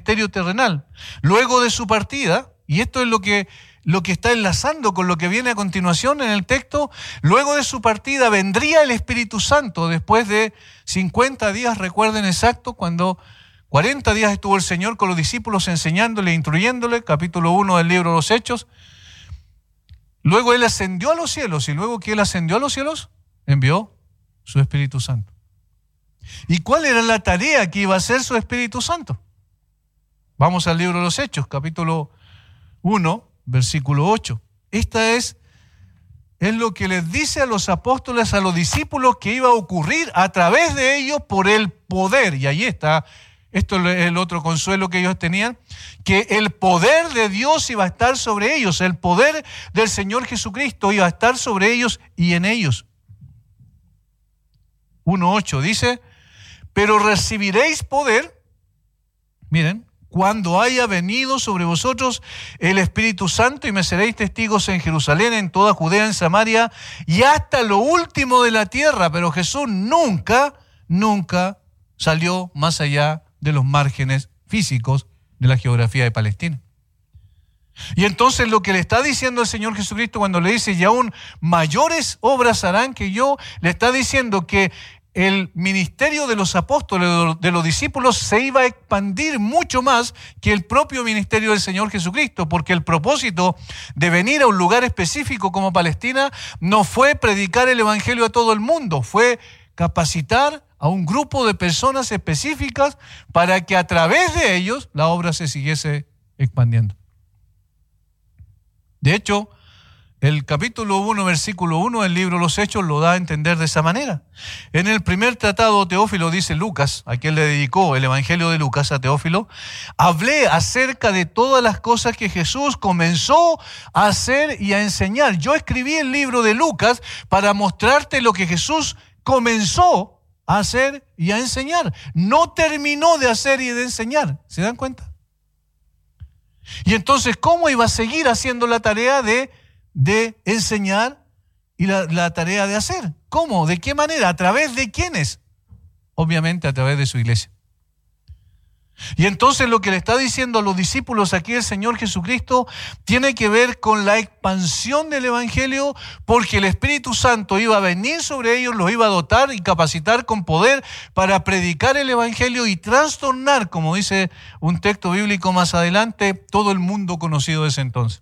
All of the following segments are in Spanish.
ministerio terrenal. Luego de su partida, y esto es lo que está enlazando con lo que viene a continuación en el texto, luego de su partida vendría el Espíritu Santo después de 50 días, recuerden exacto, cuando 40 días estuvo el Señor con los discípulos enseñándole, instruyéndole, capítulo 1 del libro de los Hechos. Luego Él ascendió a los cielos, y luego que Él ascendió a los cielos, envió su Espíritu Santo. ¿Y cuál era la tarea que iba a hacer su Espíritu Santo? Vamos al libro de los Hechos, capítulo 1, versículo 8. Esta es lo que les dice a los apóstoles, a los discípulos, que iba a ocurrir a través de ellos por el poder. Y ahí está, esto es el otro consuelo que ellos tenían, que el poder de Dios iba a estar sobre ellos, el poder del Señor Jesucristo iba a estar sobre ellos y en ellos. 1:8 dice: pero recibiréis poder, miren, cuando haya venido sobre vosotros el Espíritu Santo, y me seréis testigos en Jerusalén, en toda Judea, en Samaria y hasta lo último de la tierra. Pero Jesús nunca salió más allá de los márgenes físicos de la geografía de Palestina. Y entonces lo que le está diciendo el Señor Jesucristo cuando le dice: y aún mayores obras harán que yo, le está diciendo que el ministerio de los apóstoles, de los discípulos, se iba a expandir mucho más que el propio ministerio del Señor Jesucristo, porque el propósito de venir a un lugar específico como Palestina no fue predicar el evangelio a todo el mundo, fue capacitar a un grupo de personas específicas para que a través de ellos la obra se siguiese expandiendo. De hecho, el capítulo 1, versículo 1 del libro de los Hechos lo da a entender de esa manera. En el primer tratado, Teófilo, dice Lucas, a quien le dedicó el Evangelio de Lucas a Teófilo, hablé acerca de todas las cosas que Jesús comenzó a hacer y a enseñar. Yo escribí el libro de Lucas para mostrarte lo que Jesús comenzó a hacer y a enseñar. No terminó de hacer y de enseñar. ¿Se dan cuenta? Y entonces, ¿cómo iba a seguir haciendo la tarea de enseñar y la tarea de hacer? ¿Cómo? ¿De qué manera? ¿A través de quiénes? Obviamente a través de su iglesia. Y entonces lo que le está diciendo a los discípulos aquí el Señor Jesucristo tiene que ver con la expansión del Evangelio, porque el Espíritu Santo iba a venir sobre ellos, los iba a dotar y capacitar con poder para predicar el Evangelio y trastornar, como dice un texto bíblico más adelante, todo el mundo conocido de ese entonces.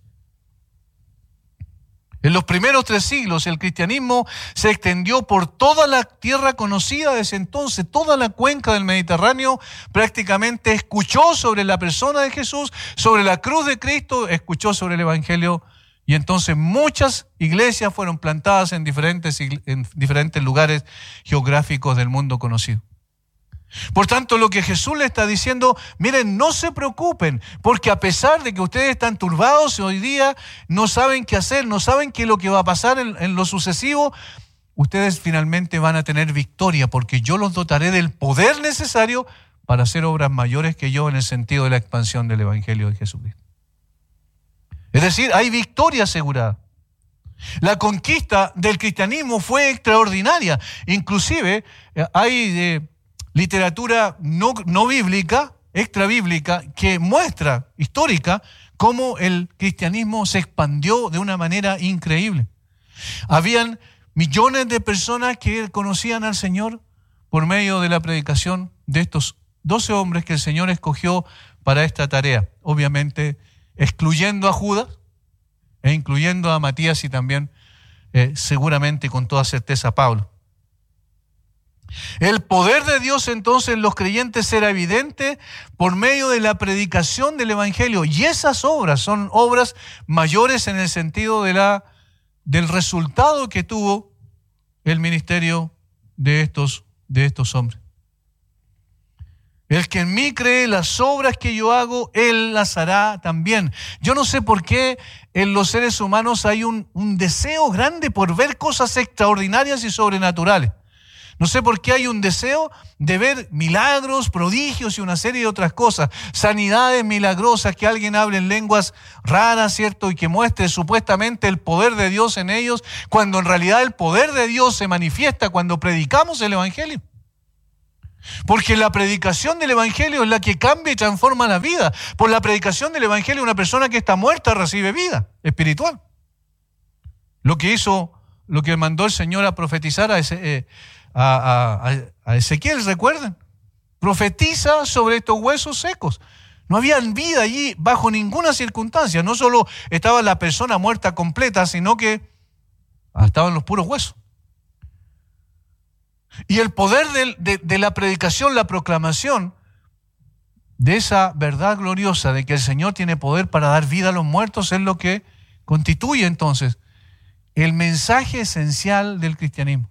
En los primeros 3 siglos el cristianismo se extendió por toda la tierra conocida de ese entonces. Toda la cuenca del Mediterráneo prácticamente escuchó sobre la persona de Jesús, sobre la cruz de Cristo, escuchó sobre el Evangelio, y entonces muchas iglesias fueron plantadas en diferentes lugares geográficos del mundo conocido. Por tanto, lo que Jesús le está diciendo: miren, no se preocupen, porque a pesar de que ustedes están turbados hoy día, no saben qué hacer, no saben qué es lo que va a pasar en lo sucesivo, ustedes finalmente van a tener victoria, porque yo los dotaré del poder necesario para hacer obras mayores que yo, en el sentido de la expansión del Evangelio de Jesucristo. Es decir, hay victoria asegurada. La conquista del cristianismo fue extraordinaria. Inclusive hay literatura no bíblica, extra bíblica, que muestra, histórica, cómo el cristianismo se expandió de una manera increíble. Habían millones de personas que conocían al Señor por medio de la predicación de estos 12 hombres que el Señor escogió para esta tarea. Obviamente excluyendo a Judas e incluyendo a Matías y también seguramente con toda certeza a Pablo. El poder de Dios entonces en los creyentes era evidente por medio de la predicación del Evangelio, y esas obras son obras mayores en el sentido del resultado que tuvo el ministerio de estos hombres. El que en mí cree, las obras que yo hago, él las hará también. Yo no sé por qué en los seres humanos hay un deseo grande por ver cosas extraordinarias y sobrenaturales. No sé por qué hay un deseo de ver milagros, prodigios y una serie de otras cosas. Sanidades milagrosas, que alguien hable en lenguas raras, ¿cierto? Y que muestre supuestamente el poder de Dios en ellos, cuando en realidad el poder de Dios se manifiesta cuando predicamos el Evangelio. Porque la predicación del Evangelio es la que cambia y transforma la vida. Por la predicación del Evangelio, una persona que está muerta recibe vida espiritual. Lo que mandó el Señor a profetizar a Ezequiel, ¿recuerdan? Profetiza sobre estos huesos secos. No había vida allí bajo ninguna circunstancia. No solo estaba la persona muerta completa, sino que estaban los puros huesos. Y el poder de la predicación, la proclamación de esa verdad gloriosa de que el Señor tiene poder para dar vida a los muertos es lo que constituye entonces el mensaje esencial del cristianismo.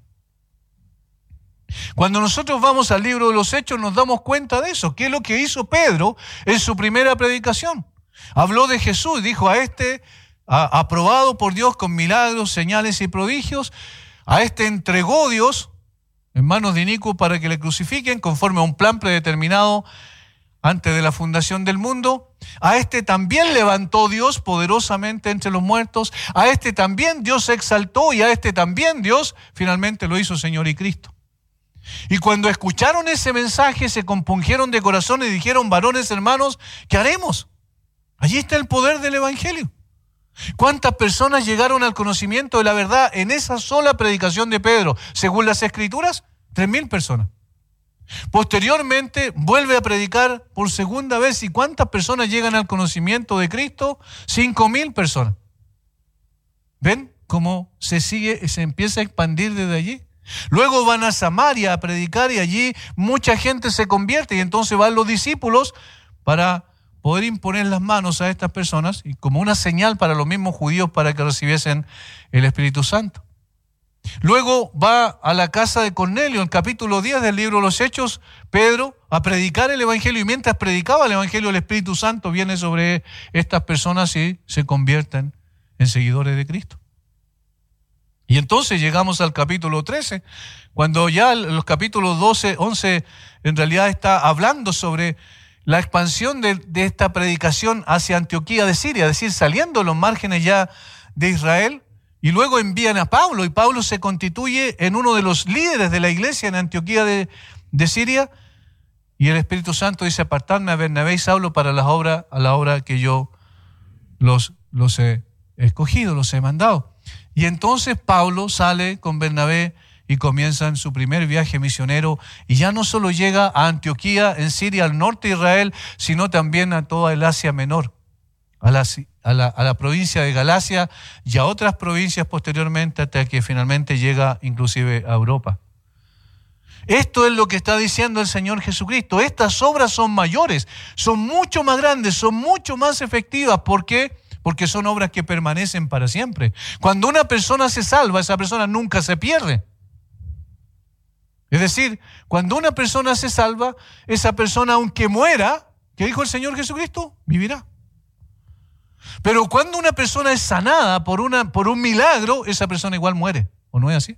Cuando nosotros vamos al libro de los Hechos nos damos cuenta de eso. ¿Qué es lo que hizo Pedro en su primera predicación? Habló de Jesús, dijo a este aprobado por Dios con milagros, señales y prodigios, a este entregó Dios en manos de inicuos para que le crucifiquen conforme a un plan predeterminado antes de la fundación del mundo. A este también levantó Dios poderosamente entre los muertos. A este también Dios exaltó y a este también Dios finalmente lo hizo Señor y Cristo. Y cuando escucharon ese mensaje se compungieron de corazón y dijeron: varones hermanos, ¿qué haremos? Allí está el poder del Evangelio. ¿Cuántas personas llegaron al conocimiento de la verdad en esa sola predicación de Pedro? Según las Escrituras, 3,000 personas. Posteriormente vuelve a predicar por segunda vez. ¿Y cuántas personas llegan al conocimiento de Cristo? 5,000 personas. ¿Ven cómo se empieza a expandir desde allí? Luego van a Samaria a predicar y allí mucha gente se convierte y entonces van los discípulos para poder imponer las manos a estas personas y como una señal para los mismos judíos para que recibiesen el Espíritu Santo. Luego va a la casa de Cornelio, en el capítulo 10 del libro de los Hechos, Pedro, a predicar el Evangelio, y mientras predicaba el Evangelio, el Espíritu Santo viene sobre estas personas y se convierten en seguidores de Cristo. Y entonces llegamos al capítulo 13, cuando ya los capítulos 12, 11, en realidad está hablando sobre la expansión de esta predicación hacia Antioquía de Siria, es decir, saliendo de los márgenes ya de Israel, y luego envían a Pablo, y Pablo se constituye en uno de los líderes de la iglesia en Antioquía de Siria, y el Espíritu Santo dice: apartadme a Bernabé y Saulo para a la obra que yo los he escogido, los he mandado. Y entonces Pablo sale con Bernabé y comienzan su primer viaje misionero, y ya no solo llega a Antioquía en Siria, al norte de Israel, sino también a toda el Asia Menor, a la provincia de Galacia y a otras provincias posteriormente, hasta que finalmente llega inclusive a Europa. Esto es lo que está diciendo el Señor Jesucristo. Estas obras son mayores, son mucho más grandes, son mucho más efectivas. ¿Por qué? Porque son obras que permanecen para siempre. Cuando una persona se salva, esa persona nunca se pierde. Es decir, cuando una persona se salva, esa persona, aunque muera, ¿qué dijo el Señor Jesucristo? Vivirá. Pero cuando una persona es sanada por un milagro, esa persona igual muere. ¿O no es así?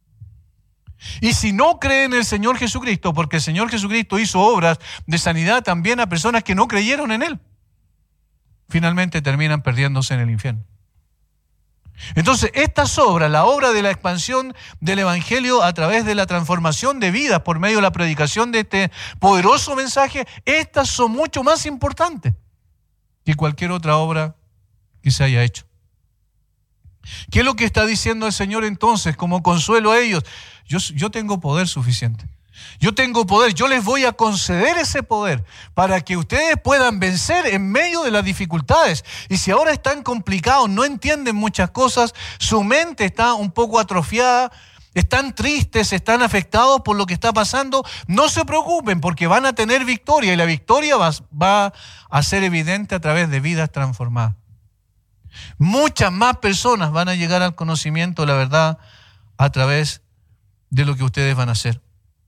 Y si no cree en el Señor Jesucristo, porque el Señor Jesucristo hizo obras de sanidad también a personas que no creyeron en Él, finalmente terminan perdiéndose en el infierno. Entonces, estas obras, la obra de la expansión del Evangelio a través de la transformación de vidas por medio de la predicación de este poderoso mensaje, estas son mucho más importantes que cualquier otra obra que se haya hecho. ¿Qué es lo que está diciendo el Señor entonces como consuelo a ellos? Yo tengo poder suficiente. Yo tengo poder, yo les voy a conceder ese poder para que ustedes puedan vencer en medio de las dificultades. Y si ahora están complicados, no entienden muchas cosas, su mente está un poco atrofiada, están tristes, están afectados por lo que está pasando, no se preocupen porque van a tener victoria, y la victoria va a ser evidente a través de vidas transformadas. Muchas más personas van a llegar al conocimiento de la verdad a través de lo que ustedes van a hacer.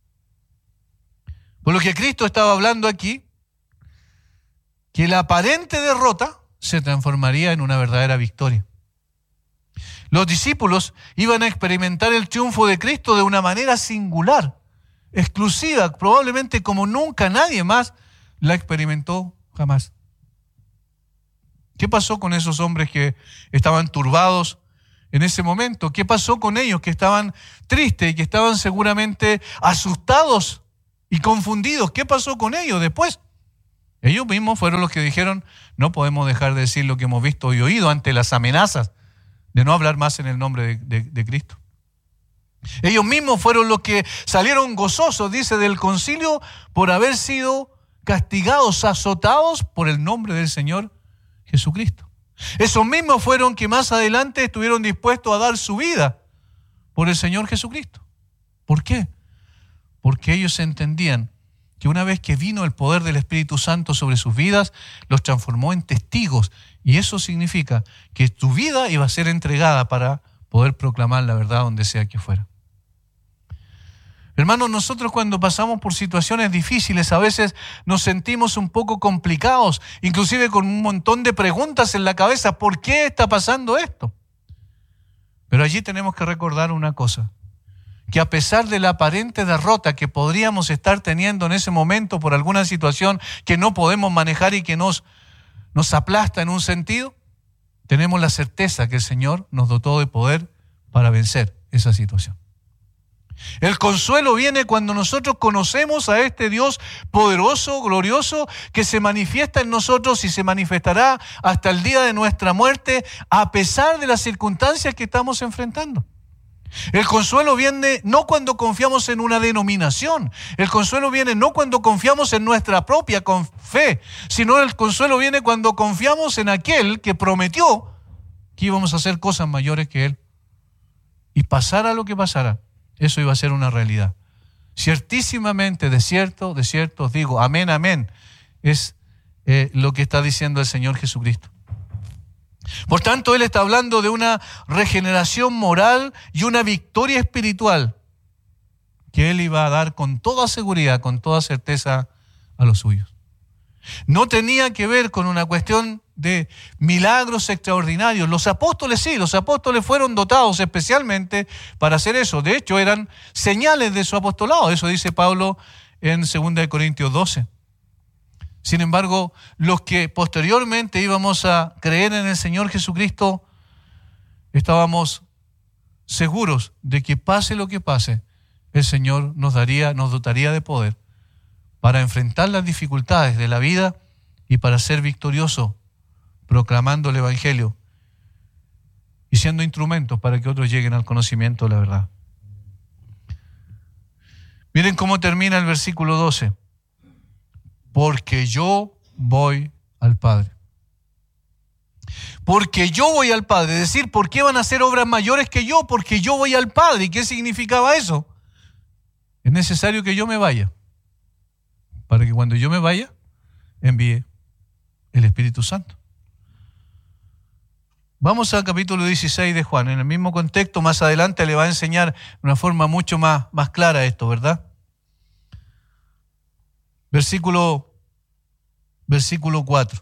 Por lo que Cristo estaba hablando aquí, que la aparente derrota se transformaría en una verdadera victoria. Los discípulos iban a experimentar el triunfo de Cristo de una manera singular, exclusiva, probablemente como nunca nadie más la experimentó jamás. ¿Qué pasó con esos hombres que estaban turbados en ese momento? ¿Qué pasó con ellos que estaban tristes y que estaban seguramente asustados y confundidos. ¿Qué pasó con ellos después? Ellos mismos fueron los que dijeron, no podemos dejar de decir lo que hemos visto y oído ante las amenazas de no hablar más en el nombre de Cristo. Ellos mismos fueron los que salieron gozosos, dice, del concilio por haber sido castigados, azotados por el nombre del Señor Jesucristo. Esos mismos fueron que más adelante estuvieron dispuestos a dar su vida por el Señor Jesucristo. ¿Por qué? Porque ellos entendían que una vez que vino el poder del Espíritu Santo sobre sus vidas, los transformó en testigos. Y eso significa que tu vida iba a ser entregada para poder proclamar la verdad donde sea que fuera. Hermanos, nosotros cuando pasamos por situaciones difíciles, a veces nos sentimos un poco complicados, inclusive con un montón de preguntas en la cabeza. ¿Por qué está pasando esto? Pero allí tenemos que recordar una cosa, que a pesar de la aparente derrota que podríamos estar teniendo en ese momento por alguna situación que no podemos manejar y que nos aplasta en un sentido, tenemos la certeza que el Señor nos dotó de poder para vencer esa situación. El consuelo viene cuando nosotros conocemos a este Dios poderoso, glorioso, que se manifiesta en nosotros y se manifestará hasta el día de nuestra muerte, a pesar de las circunstancias que estamos enfrentando. El consuelo viene no cuando confiamos en una denominación, el consuelo viene no cuando confiamos en nuestra propia fe, sino el consuelo viene cuando confiamos en aquel que prometió que íbamos a hacer cosas mayores que Él. Y pasara lo que pasara, eso iba a ser una realidad. Ciertísimamente, de cierto os digo, amén, amén, es lo que está diciendo el Señor Jesucristo. Por tanto, Él está hablando de una regeneración moral y una victoria espiritual que Él iba a dar con toda seguridad, con toda certeza a los suyos. No tenía que ver con una cuestión de milagros extraordinarios. Los apóstoles sí, los apóstoles fueron dotados especialmente para hacer eso. De hecho, eran señales de su apostolado. Eso dice Pablo en 2 Corintios 12. Sin embargo, los que posteriormente íbamos a creer en el Señor Jesucristo, estábamos seguros de que pase lo que pase, el Señor nos dotaría de poder para enfrentar las dificultades de la vida y para ser victorioso, proclamando el Evangelio y siendo instrumentos para que otros lleguen al conocimiento de la verdad. Miren cómo termina el versículo 12. Porque yo voy al Padre. Porque yo voy al Padre. Es decir, ¿por qué van a hacer obras mayores que yo? Porque yo voy al Padre. ¿Y qué significaba eso? Es necesario que yo me vaya, para que cuando yo me vaya, envíe el Espíritu Santo. Vamos al capítulo 16 de Juan. En el mismo contexto, más adelante le va a enseñar de una forma mucho más clara esto, ¿verdad? Versículo 4.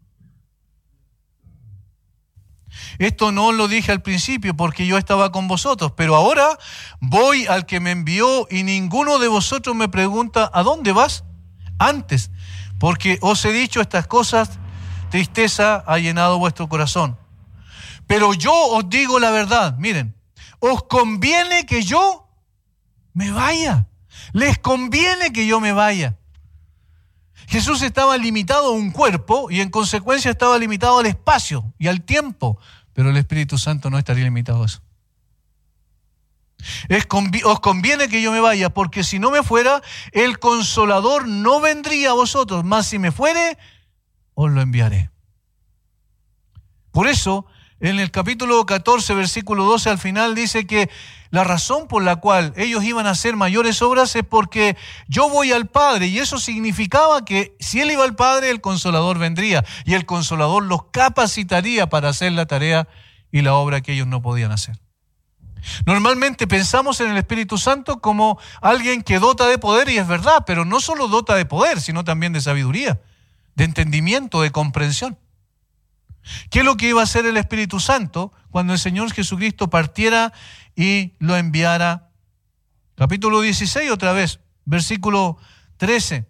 Esto no lo dije al principio porque yo estaba con vosotros, pero ahora voy al que me envió y ninguno de vosotros me pregunta ¿a dónde vas? Antes, porque os he dicho estas cosas, tristeza ha llenado vuestro corazón. Pero yo os digo la verdad, miren, os conviene que yo me vaya. Les conviene que yo me vaya. Jesús estaba limitado a un cuerpo y en consecuencia estaba limitado al espacio y al tiempo, pero el Espíritu Santo no estaría limitado a eso. Os conviene que yo me vaya, porque si no me fuera, el Consolador no vendría a vosotros, mas si me fuere, os lo enviaré. Por eso, en el capítulo 14, versículo 12, al final dice que la razón por la cual ellos iban a hacer mayores obras es porque yo voy al Padre, y eso significaba que si Él iba al Padre, el Consolador vendría, y el Consolador los capacitaría para hacer la tarea y la obra que ellos no podían hacer. Normalmente pensamos en el Espíritu Santo como alguien que dota de poder, y es verdad, pero no solo dota de poder, sino también de sabiduría, de entendimiento, de comprensión. ¿Qué es lo que iba a hacer el Espíritu Santo cuando el Señor Jesucristo partiera y lo enviara? Capítulo 16 otra vez, versículo 13.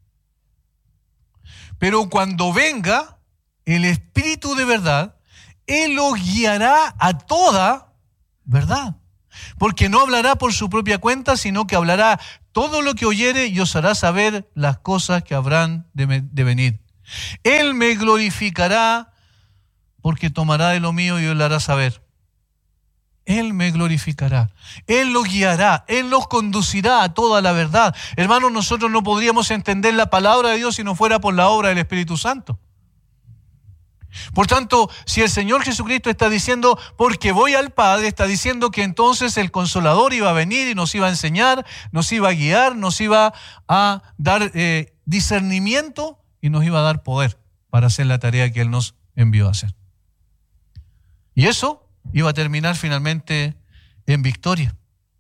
Pero cuando venga el Espíritu de verdad, Él los guiará a toda verdad. Porque no hablará por su propia cuenta, sino que hablará todo lo que oyere y os hará saber las cosas que habrán de venir. Él me glorificará porque tomará de lo mío y os lo hará saber. Él me glorificará, Él los guiará, Él los conducirá a toda la verdad. Hermanos, nosotros no podríamos entender la palabra de Dios si no fuera por la obra del Espíritu Santo. Por tanto, si el Señor Jesucristo está diciendo, porque voy al Padre, está diciendo que entonces el Consolador iba a venir y nos iba a enseñar, nos iba a guiar, nos iba a dar discernimiento y nos iba a dar poder para hacer la tarea que Él nos envió a hacer. Y eso iba a terminar finalmente en victoria.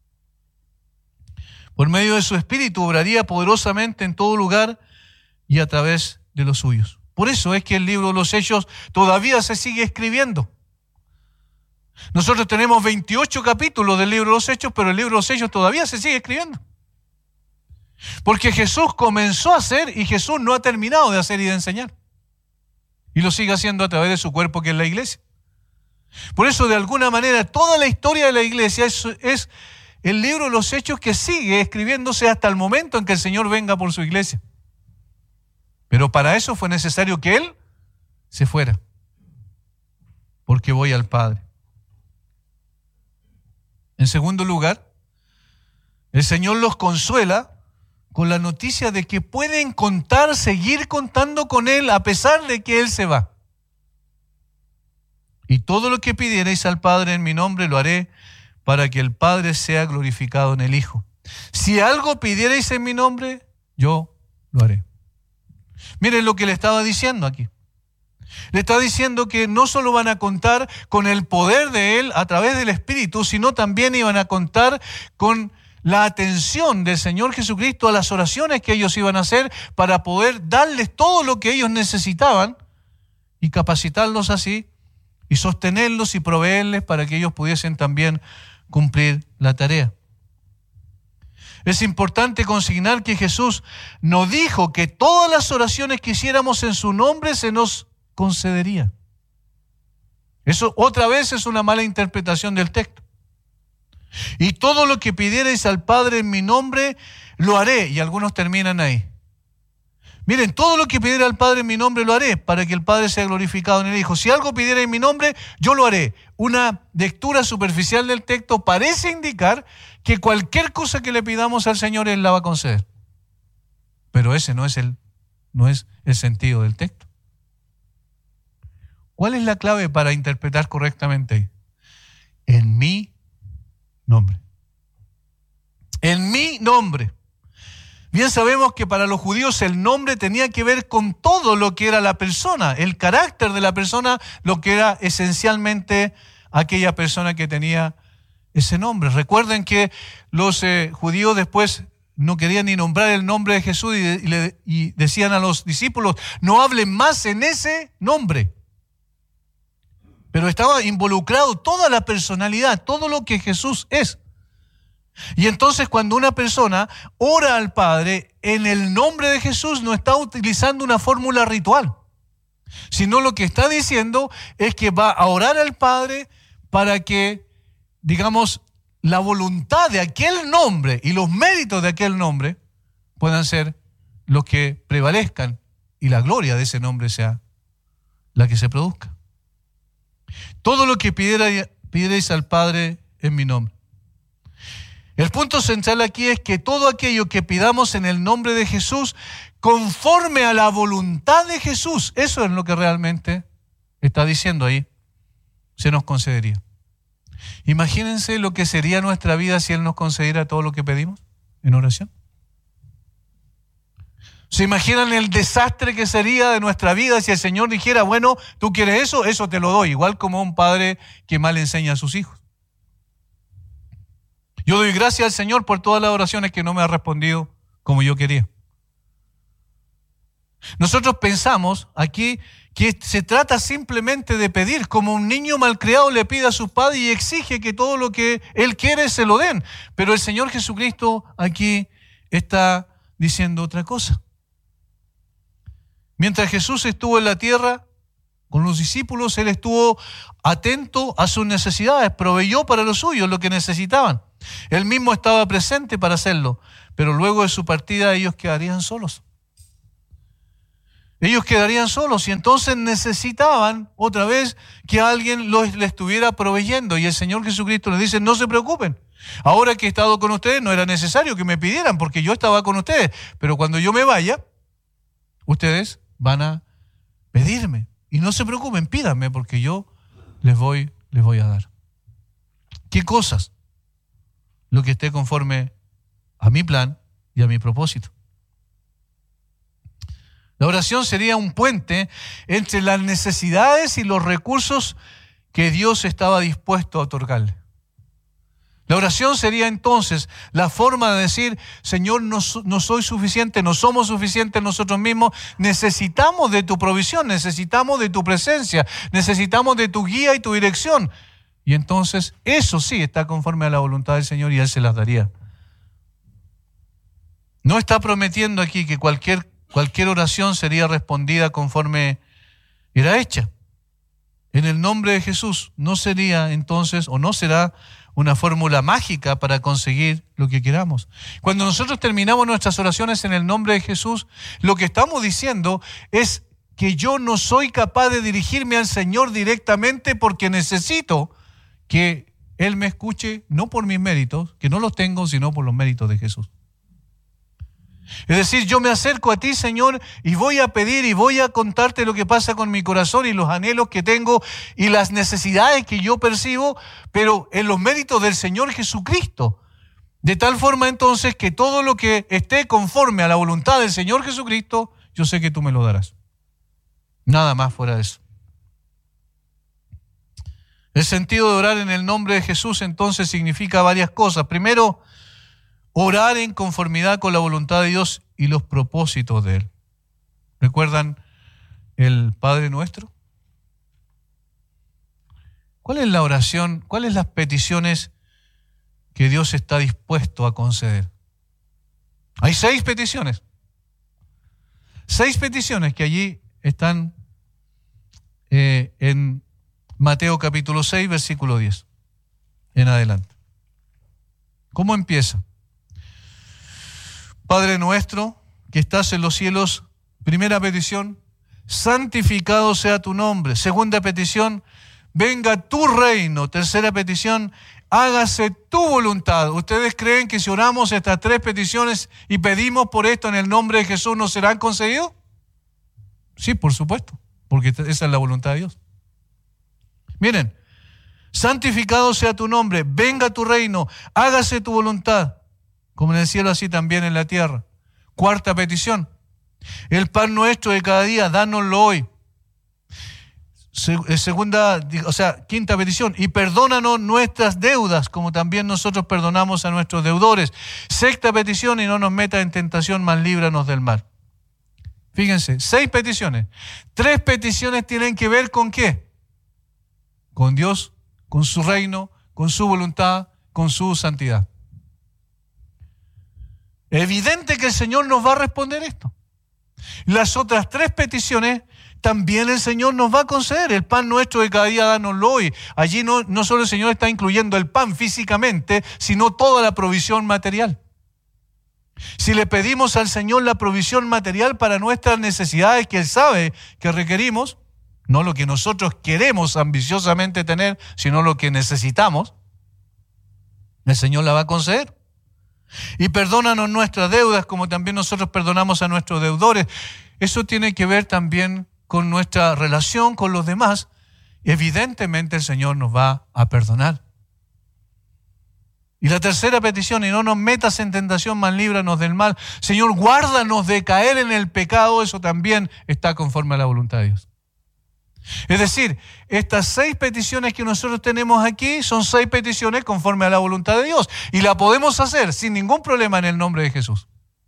Por medio de su Espíritu obraría poderosamente en todo lugar y a través de los suyos. Por eso es que el libro de los Hechos todavía se sigue escribiendo. Nosotros tenemos 28 capítulos del libro de los Hechos, pero el libro de los Hechos todavía se sigue escribiendo. Porque Jesús comenzó a hacer y Jesús no ha terminado de hacer y de enseñar. Y lo sigue haciendo a través de su cuerpo, que es la iglesia. Por eso, de alguna manera, toda la historia de la iglesia es el libro de los Hechos que sigue escribiéndose hasta el momento en que el Señor venga por su iglesia. Pero para eso fue necesario que Él se fuera. Porque voy al Padre. En segundo lugar, el Señor los consuela con la noticia de que pueden seguir contando con Él a pesar de que Él se va. Y todo lo que pidierais al Padre en mi nombre lo haré para que el Padre sea glorificado en el Hijo. Si algo pidierais en mi nombre, yo lo haré. Miren lo que le estaba diciendo aquí. Le está diciendo que no solo van a contar con el poder de Él a través del Espíritu, sino también iban a contar con la atención del Señor Jesucristo a las oraciones que ellos iban a hacer para poder darles todo lo que ellos necesitaban y capacitarlos así y sostenerlos y proveerles para que ellos pudiesen también cumplir la tarea. Es importante consignar que Jesús no dijo que todas las oraciones que hiciéramos en su nombre se nos concederían. Eso otra vez es una mala interpretación del texto. Y todo lo que pidierais al Padre en mi nombre, lo haré. Y algunos terminan ahí. Miren, todo lo que pidiera al Padre en mi nombre lo haré para que el Padre sea glorificado en el Hijo. Si algo pidiera en mi nombre, yo lo haré. Una lectura superficial del texto parece indicar que cualquier cosa que le pidamos al Señor, Él la va a conceder. Pero ese no es el sentido del texto. ¿Cuál es la clave para interpretar correctamente? En mi nombre. En mi nombre. Bien sabemos que para los judíos el nombre tenía que ver con todo lo que era la persona, el carácter de la persona, lo que era esencialmente aquella persona que tenía ese nombre. Recuerden que los judíos después no querían ni nombrar el nombre de Jesús y decían a los discípulos, no hablen más en ese nombre. Pero estaba involucrado toda la personalidad, todo lo que Jesús es. Y entonces cuando una persona ora al Padre en el nombre de Jesús, no está utilizando una fórmula ritual, sino lo que está diciendo es que va a orar al Padre para que, digamos, la voluntad de aquel nombre y los méritos de aquel nombre puedan ser los que prevalezcan y la gloria de ese nombre sea la que se produzca. Todo lo que pidierais al Padre en mi nombre. El punto central aquí es que todo aquello que pidamos en el nombre de Jesús, conforme a la voluntad de Jesús, eso es lo que realmente está diciendo ahí, se nos concedería. Imagínense lo que sería nuestra vida si Él nos concediera todo lo que pedimos en oración. ¿Se imaginan el desastre que sería de nuestra vida si el Señor dijera, bueno, tú quieres eso, eso te lo doy, igual como un padre que mal enseña a sus hijos? Yo doy gracias al Señor por todas las oraciones que no me ha respondido como yo quería. Nosotros pensamos aquí que se trata simplemente de pedir, como un niño malcriado le pide a sus padres y exige que todo lo que él quiere se lo den. Pero el Señor Jesucristo aquí está diciendo otra cosa. Mientras Jesús estuvo en la tierra con los discípulos, Él estuvo atento a sus necesidades, proveyó para los suyos lo que necesitaban. Él mismo estaba presente para hacerlo, pero luego de su partida ellos quedarían solos. Ellos quedarían solos y entonces necesitaban otra vez que alguien les estuviera proveyendo. Y el Señor Jesucristo les dice, no se preocupen. Ahora que he estado con ustedes no era necesario que me pidieran porque yo estaba con ustedes. Pero cuando yo me vaya, ustedes van a pedirme. Y no se preocupen, pídanme porque yo les voy a dar. ¿Qué cosas? Lo que esté conforme a mi plan y a mi propósito. La oración sería un puente entre las necesidades y los recursos que Dios estaba dispuesto a otorgarle. La oración sería entonces la forma de decir, Señor, no soy suficiente, no somos suficientes nosotros mismos, necesitamos de tu provisión, necesitamos de tu presencia, necesitamos de tu guía y tu dirección. Y entonces eso sí está conforme a la voluntad del Señor y Él se las daría. No está prometiendo aquí que cualquier oración sería respondida conforme era hecha. En el nombre de Jesús no sería entonces o no será una fórmula mágica para conseguir lo que queramos. Cuando nosotros terminamos nuestras oraciones en el nombre de Jesús, lo que estamos diciendo es que yo no soy capaz de dirigirme al Señor directamente porque necesito que Él me escuche, no por mis méritos, que no los tengo, sino por los méritos de Jesús. Es decir, yo me acerco a ti, Señor, y voy a pedir y voy a contarte lo que pasa con mi corazón y los anhelos que tengo y las necesidades que yo percibo, pero en los méritos del Señor Jesucristo. De tal forma entonces que todo lo que esté conforme a la voluntad del Señor Jesucristo, yo sé que tú me lo darás. Nada más fuera de eso. El sentido de orar en el nombre de Jesús entonces significa varias cosas. Primero, orar en conformidad con la voluntad de Dios y los propósitos de Él. ¿Recuerdan el Padre Nuestro? ¿Cuál es la oración? ¿Cuáles las peticiones que Dios está dispuesto a conceder? Hay 6 peticiones. 6 peticiones que allí están en Mateo capítulo 6, versículo 10 en adelante. ¿Cómo empieza? Padre nuestro que estás en los cielos, primera petición, santificado sea tu nombre. Segunda petición, venga tu reino. Tercera petición, hágase tu voluntad. ¿Ustedes creen que si oramos estas 3 peticiones y pedimos por esto en el nombre de Jesús, nos serán concedidos? Sí, por supuesto, porque esa es la voluntad de Dios. Miren, santificado sea tu nombre, venga tu reino, hágase tu voluntad, como en el cielo así también en la tierra. Cuarta petición, el pan nuestro de cada día, dánoslo hoy. Quinta petición, y perdónanos nuestras deudas, como también nosotros perdonamos a nuestros deudores. Sexta petición, y no nos metas en tentación, mas líbranos del mal. Fíjense, 6 peticiones. 3 peticiones tienen que ver con ¿qué? Con Dios, con su reino, con su voluntad, con su santidad. Evidente que el Señor nos va a responder esto. Las otras 3 peticiones también el Señor nos va a conceder. El pan nuestro de cada día, dánoslo hoy. Allí no solo el Señor está incluyendo el pan físicamente, sino toda la provisión material. Si le pedimos al Señor la provisión material para nuestras necesidades que Él sabe que requerimos, no lo que nosotros queremos ambiciosamente tener, sino lo que necesitamos, el Señor la va a conceder. Y perdónanos nuestras deudas, como también nosotros perdonamos a nuestros deudores. Eso tiene que ver también con nuestra relación con los demás. Evidentemente el Señor nos va a perdonar. Y la tercera petición, y no nos metas en tentación, mas líbranos del mal. Señor, guárdanos de caer en el pecado. Eso también está conforme a la voluntad de Dios. Es decir, estas 6 peticiones que nosotros tenemos aquí son 6 peticiones conforme a la voluntad de Dios. Y la podemos hacer sin ningún problema en el nombre de Jesús.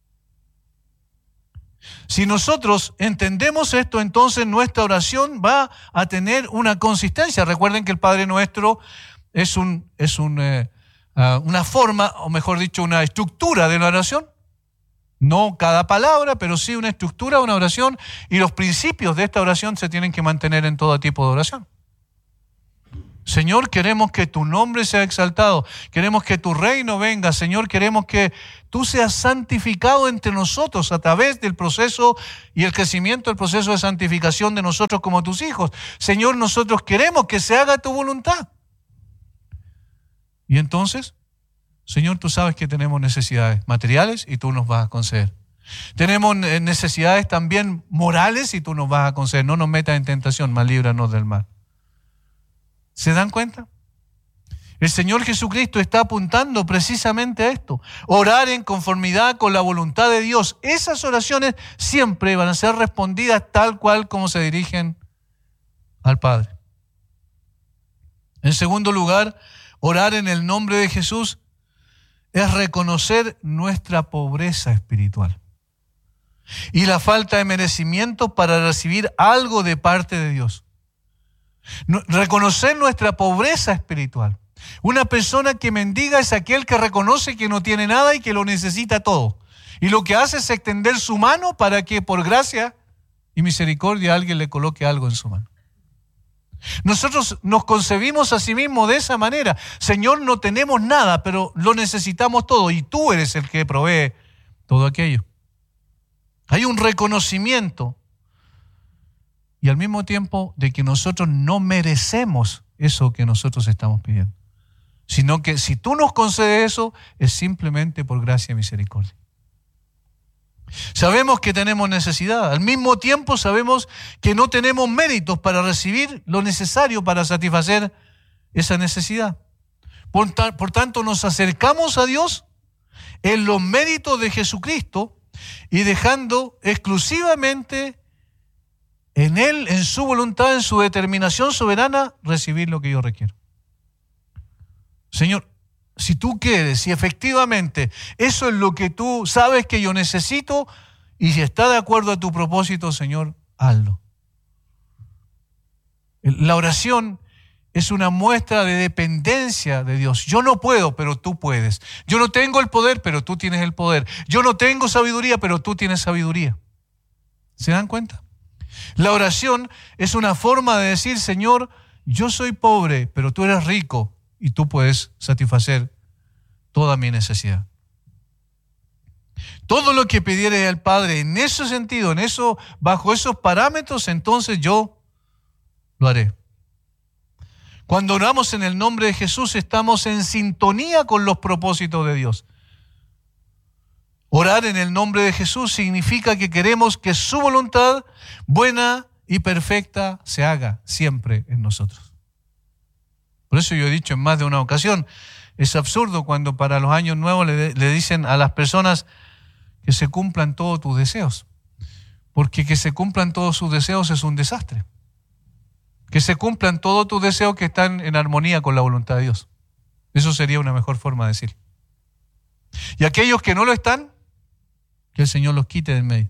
Si nosotros entendemos esto, entonces nuestra oración va a tener una consistencia. Recuerden que el Padre Nuestro es una forma, o mejor dicho, una estructura de la oración. No cada palabra, pero sí una estructura de una oración, y los principios de esta oración se tienen que mantener en todo tipo de oración. Señor, queremos que tu nombre sea exaltado. Queremos que tu reino venga. Señor, queremos que tú seas santificado entre nosotros a través del proceso y el crecimiento del proceso de santificación de nosotros como tus hijos. Señor, nosotros queremos que se haga tu voluntad. Y entonces, Señor, tú sabes que tenemos necesidades materiales y tú nos vas a conceder. Tenemos necesidades también morales y tú nos vas a conceder. No nos metas en tentación, mas líbranos del mal. ¿Se dan cuenta? El Señor Jesucristo está apuntando precisamente a esto. Orar en conformidad con la voluntad de Dios. Esas oraciones siempre van a ser respondidas tal cual como se dirigen al Padre. En segundo lugar, orar en el nombre de Jesús es reconocer nuestra pobreza espiritual y la falta de merecimiento para recibir algo de parte de Dios. Reconocer nuestra pobreza espiritual. Una persona que mendiga es aquel que reconoce que no tiene nada y que lo necesita todo. Y lo que hace es extender su mano para que por gracia y misericordia alguien le coloque algo en su mano. Nosotros nos concebimos a sí mismos de esa manera. Señor, no tenemos nada, pero lo necesitamos todo y tú eres el que provee todo aquello. Hay un reconocimiento y al mismo tiempo de que nosotros no merecemos eso que nosotros estamos pidiendo, sino que si tú nos concedes eso, es simplemente por gracia y misericordia. Sabemos que tenemos necesidad, al mismo tiempo sabemos que no tenemos méritos para recibir lo necesario para satisfacer esa necesidad. Por tanto, nos acercamos a Dios en los méritos de Jesucristo y dejando exclusivamente en Él, en su voluntad, en su determinación soberana, recibir lo que yo requiero. Señor, si tú quieres, si efectivamente eso es lo que tú sabes que yo necesito y si está de acuerdo a tu propósito, Señor, hazlo. La oración es una muestra de dependencia de Dios. Yo no puedo, pero tú puedes. Yo no tengo el poder, pero tú tienes el poder. Yo no tengo sabiduría, pero tú tienes sabiduría. ¿Se dan cuenta? La oración es una forma de decir, Señor, yo soy pobre, pero tú eres rico y tú puedes satisfacer toda mi necesidad. Todo lo que pidiere al Padre en ese sentido, bajo esos parámetros, entonces yo lo haré. Cuando oramos en el nombre de Jesús, estamos en sintonía con los propósitos de Dios. Orar en el nombre de Jesús significa que queremos que su voluntad buena y perfecta se haga siempre en nosotros. Por eso yo he dicho en más de una ocasión, es absurdo cuando para los años nuevos le dicen a las personas que se cumplan todos tus deseos. Porque que se cumplan todos sus deseos es un desastre. Que se cumplan todos tus deseos que están en armonía con la voluntad de Dios. Eso sería una mejor forma de decir. Y aquellos que no lo están, que el Señor los quite del medio.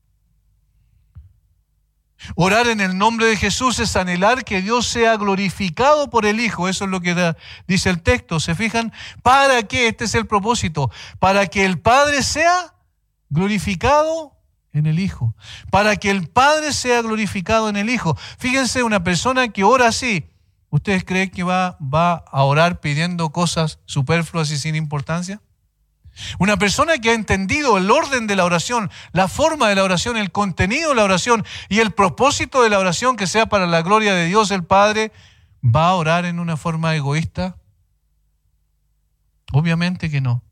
Orar en el nombre de Jesús es anhelar que Dios sea glorificado por el Hijo. Eso es lo que dice el texto. ¿Se fijan? ¿Para qué? Este es el propósito. Para que el Padre sea glorificado en el Hijo. Para que el Padre sea glorificado en el Hijo. Fíjense, una persona que ora así, ¿ustedes creen que va a orar pidiendo cosas superfluas y sin importancia? Una persona que ha entendido el orden de la oración, la forma de la oración, el contenido de la oración y el propósito de la oración que sea para la gloria de Dios el Padre, ¿va a orar en una forma egoísta? Obviamente que no.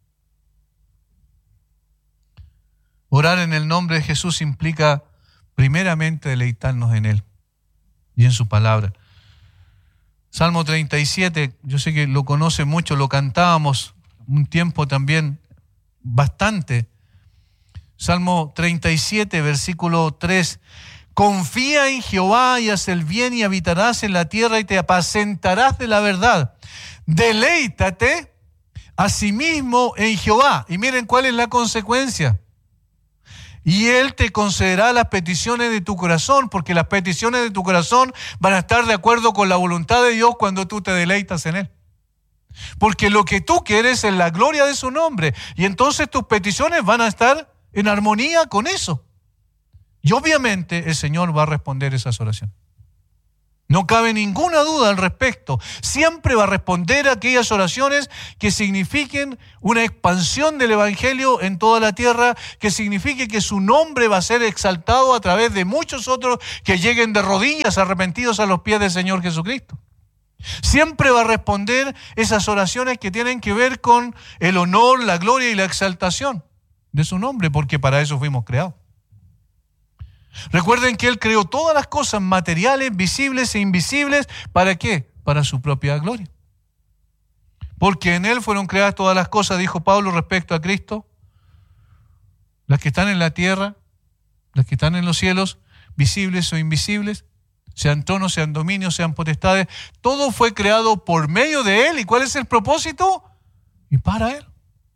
Orar en el nombre de Jesús implica primeramente deleitarnos en Él y en su palabra. Salmo 37, yo sé que lo conoce mucho, lo cantábamos un tiempo también bastante. Salmo 37, versículo 3. Confía en Jehová y haz el bien y habitarás en la tierra y te apacentarás de la verdad. Deleítate asimismo en Jehová. Y miren cuál es la consecuencia. Y Él te concederá las peticiones de tu corazón, porque las peticiones de tu corazón van a estar de acuerdo con la voluntad de Dios cuando tú te deleitas en Él. Porque lo que tú quieres es la gloria de su nombre. Y entonces tus peticiones van a estar en armonía con eso. Y obviamente el Señor va a responder esas oraciones. No cabe ninguna duda al respecto. Siempre va a responder a aquellas oraciones que signifiquen una expansión del Evangelio en toda la tierra, que signifique que su nombre va a ser exaltado a través de muchos otros que lleguen de rodillas arrepentidos a los pies del Señor Jesucristo. Siempre va a responder esas oraciones que tienen que ver con el honor, la gloria y la exaltación de su nombre, porque para eso fuimos creados. Recuerden que Él creó todas las cosas materiales, visibles e invisibles. ¿Para qué? Para su propia gloria. Porque en Él fueron creadas todas las cosas, dijo Pablo respecto a Cristo. Las que están en la tierra, las que están en los cielos, visibles o invisibles, sean tronos, sean dominios, sean potestades. Todo fue creado por medio de Él. ¿Y cuál es el propósito? Y para Él.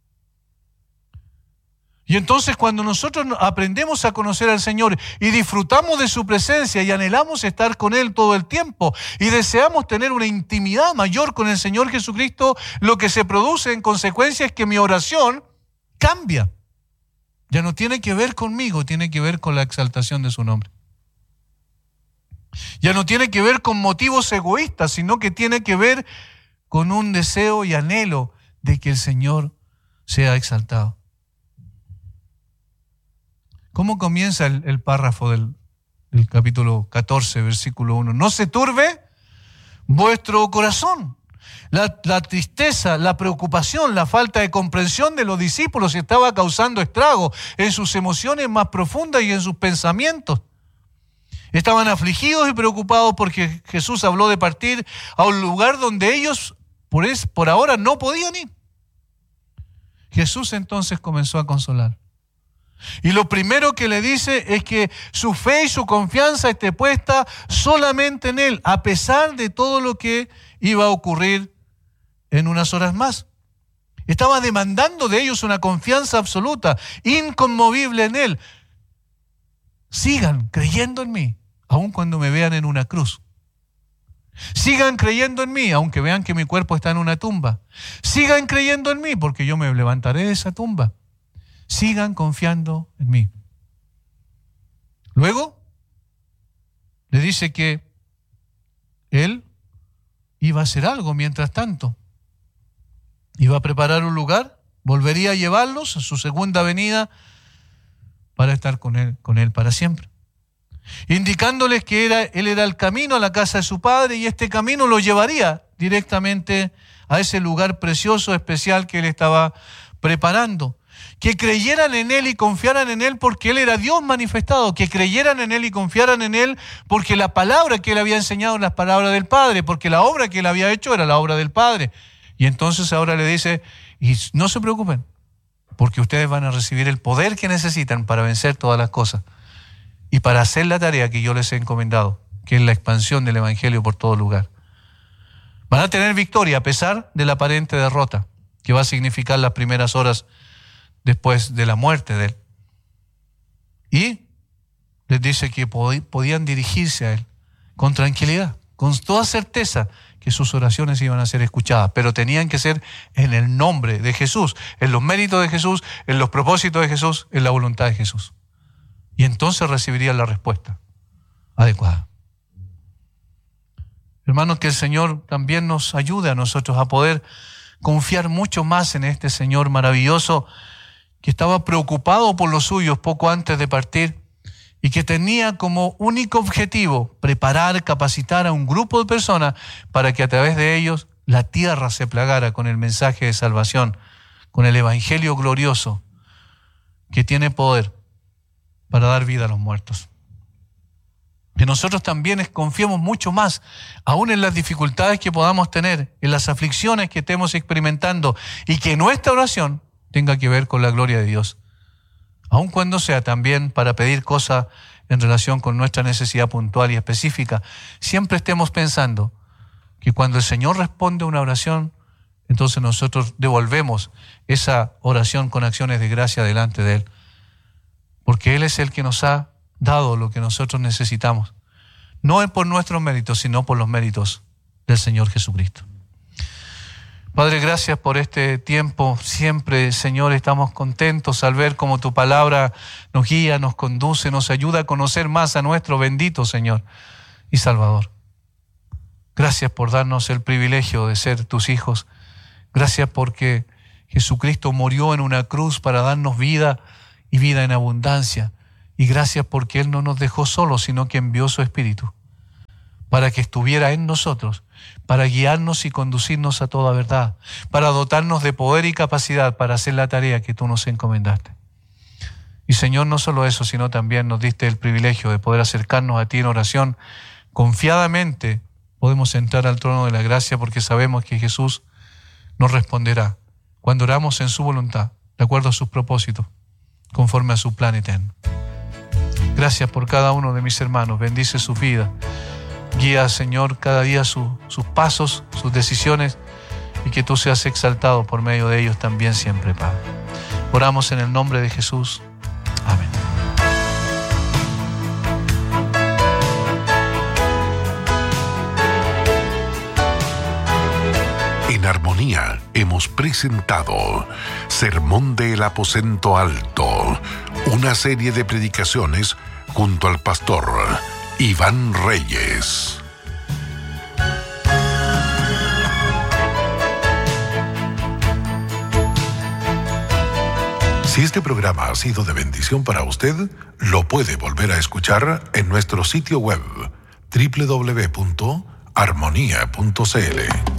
Y entonces cuando nosotros aprendemos a conocer al Señor y disfrutamos de su presencia y anhelamos estar con Él todo el tiempo y deseamos tener una intimidad mayor con el Señor Jesucristo, lo que se produce en consecuencia es que mi oración cambia. Ya no tiene que ver conmigo, tiene que ver con la exaltación de su nombre. Ya no tiene que ver con motivos egoístas, sino que tiene que ver con un deseo y anhelo de que el Señor sea exaltado. ¿Cómo comienza el párrafo del capítulo 14, versículo 1? No se turbe vuestro corazón. La tristeza, la preocupación, la falta de comprensión de los discípulos estaba causando estrago en sus emociones más profundas y en sus pensamientos. Estaban afligidos y preocupados porque Jesús habló de partir a un lugar donde ellos por ahora no podían ir. Jesús entonces comenzó a consolar. Y lo primero que le dice es que su fe y su confianza esté puesta solamente en Él, a pesar de todo lo que iba a ocurrir en unas horas más. Estaba demandando de ellos una confianza absoluta, inconmovible en Él. Sigan creyendo en mí, aun cuando me vean en una cruz. Sigan creyendo en mí, aunque vean que mi cuerpo está en una tumba. Sigan creyendo en mí, porque yo me levantaré de esa tumba. Sigan confiando en mí. Luego, le dice que Él iba a hacer algo mientras tanto. Iba a preparar un lugar, volvería a llevarlos a su segunda venida para estar con él para siempre. Indicándoles que Él era el camino a la casa de su Padre y este camino lo llevaría directamente a ese lugar precioso, especial que Él estaba preparando. Que creyeran en Él y confiaran en Él porque Él era Dios manifestado, que creyeran en Él y confiaran en Él porque la palabra que Él había enseñado era la palabra del Padre, porque la obra que Él había hecho era la obra del Padre. Y entonces ahora le dice, y no se preocupen, porque ustedes van a recibir el poder que necesitan para vencer todas las cosas y para hacer la tarea que yo les he encomendado, que es la expansión del Evangelio por todo lugar. Van a tener victoria a pesar de la aparente derrota que va a significar las primeras horas después de la muerte de Él. Y les dice que podían dirigirse a Él con tranquilidad, con toda certeza que sus oraciones iban a ser escuchadas, pero tenían que ser en el nombre de Jesús, en los méritos de Jesús, en los propósitos de Jesús, en la voluntad de Jesús. Y entonces recibirían la respuesta adecuada. Hermanos, que el Señor también nos ayude a nosotros a poder confiar mucho más en este Señor maravilloso que estaba preocupado por los suyos poco antes de partir y que tenía como único objetivo preparar, capacitar a un grupo de personas para que a través de ellos la tierra se plagara con el mensaje de salvación, con el Evangelio glorioso que tiene poder para dar vida a los muertos. Que nosotros también confiemos mucho más, aún en las dificultades que podamos tener, en las aflicciones que estemos experimentando, y que nuestra oración tenga que ver con la gloria de Dios, aun cuando sea también para pedir cosas en relación con nuestra necesidad puntual y específica. Siempre estemos pensando que cuando el Señor responde a una oración, entonces nosotros devolvemos esa oración con acciones de gracia delante de Él, porque Él es el que nos ha dado lo que nosotros necesitamos, no es por nuestros méritos, sino por los méritos del Señor Jesucristo. Padre, gracias por este tiempo. Siempre, Señor, estamos contentos al ver cómo tu palabra nos guía, nos conduce, nos ayuda a conocer más a nuestro bendito Señor y Salvador. Gracias por darnos el privilegio de ser tus hijos. Gracias porque Jesucristo murió en una cruz para darnos vida y vida en abundancia. Y gracias porque Él no nos dejó solos, sino que envió su Espíritu para que estuviera en nosotros, para guiarnos y conducirnos a toda verdad, para dotarnos de poder y capacidad para hacer la tarea que tú nos encomendaste. Y Señor, no solo eso, sino también nos diste el privilegio de poder acercarnos a ti en oración. Confiadamente podemos entrar al trono de la gracia porque sabemos que Jesús nos responderá cuando oramos en su voluntad, de acuerdo a sus propósitos, conforme a su plan eterno. Gracias por cada uno de mis hermanos. Bendice su vida. Guía, Señor, cada día sus pasos, sus decisiones, y que tú seas exaltado por medio de ellos también siempre, Padre. Oramos en el nombre de Jesús. Amén. En Armonía hemos presentado Sermón del Aposento Alto, una serie de predicaciones junto al pastor Iván Reyes. Si este programa ha sido de bendición para usted, lo puede volver a escuchar en nuestro sitio web www.armonia.cl.